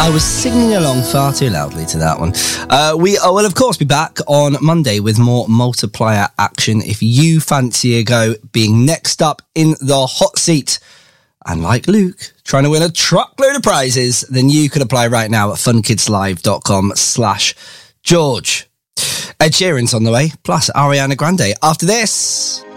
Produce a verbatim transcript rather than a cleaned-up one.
I was singing along far too loudly to that one. Uh, we uh, will, of course, be back on Monday with more multiplier action. If you fancy a go being next up in the hot seat, and like Luke, trying to win a truckload of prizes, then you can apply right now at funkidslive.com slash George. Ed Sheeran's on the way, plus Ariana Grande. After this...